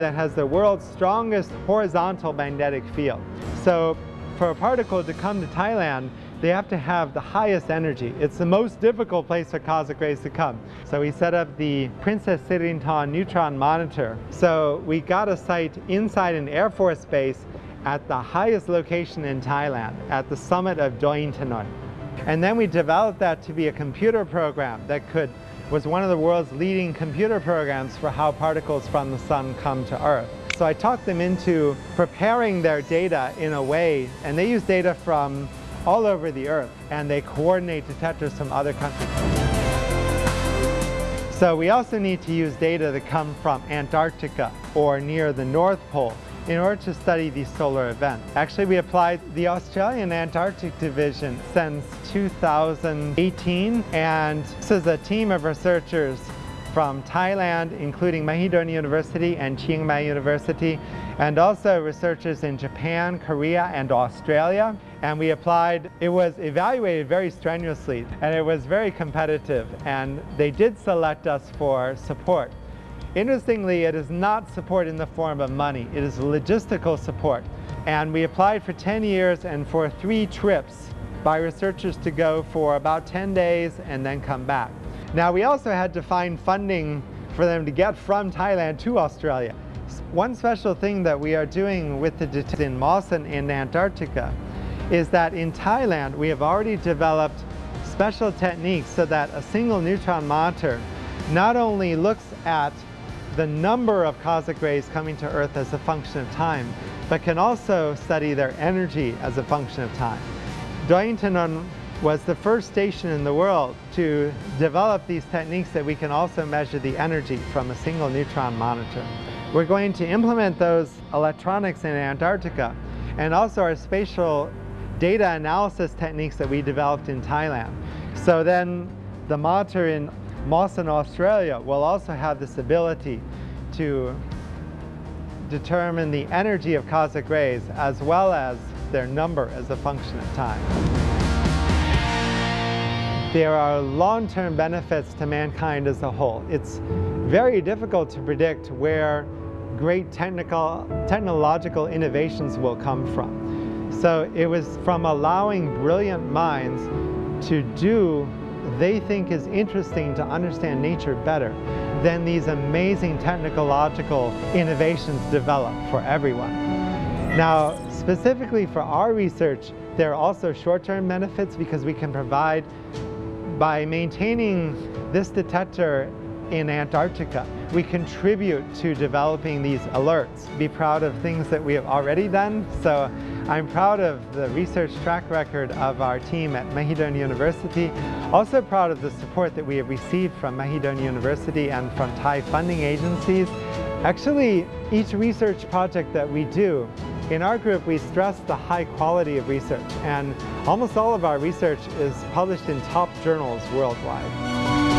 that has the world's strongest horizontal magnetic field. So for a particle to come to Thailand, they have to have the highest energy. It's the most difficult place for cosmic rays to come. So we set up the Princess Sirinthorn Neutron Monitor. So we got a site inside an Air Force base at the highest location in Thailand, at the summit of Doi Inthanon. And then we developed that to be a computer program that was one of the world's leading computer programs for how particles from the sun come to Earth. So I talked them into preparing their data in a way, and they use data from all over the Earth, and they coordinate detectors from other countries. So we also need to use data that come from Antarctica or near the North Pole in order to study these solar events. Actually, we applied the Australian Antarctic Division since 2018, and this is a team of researchers from Thailand, including Mahidol University and Chiang Mai University, and also researchers in Japan, Korea, and Australia. And we applied, it was evaluated very strenuously, and it was very competitive, and they did select us for support. Interestingly, it is not support in the form of money, it is logistical support. And we applied for 10 years and for 3 trips by researchers to go for about 10 days and then come back. Now, we also had to find funding for them to get from Thailand to Australia. One special thing that we are doing with the detectors in Mawson in Antarctica is that in Thailand we have already developed special techniques so that a single neutron monitor not only looks at the number of cosmic rays coming to Earth as a function of time, but can also study their energy as a function of time. Doi Inthanon was the first station in the world to develop these techniques that we can also measure the energy from a single neutron monitor. We're going to implement those electronics in Antarctica and also our spatial data analysis techniques that we developed in Thailand. So then the monitor in Mawson, Australia will also have this ability to determine the energy of cosmic rays as well as their number as a function of time. There are long-term benefits to mankind as a whole. It's very difficult to predict where great technological innovations will come from. So it was from allowing brilliant minds to do they think is interesting to understand nature better, then these amazing technological innovations develop for everyone. Now, specifically for our research, there are also short-term benefits because we can provide, by maintaining this detector in Antarctica, we contribute to developing these alerts. Be proud of things that we have already done. So I'm proud of the research track record of our team at Mahidol University. Also proud of the support that we have received from Mahidol University and from Thai funding agencies. Actually, each research project that we do, in our group we stress the high quality of research, and almost all of our research is published in top journals worldwide.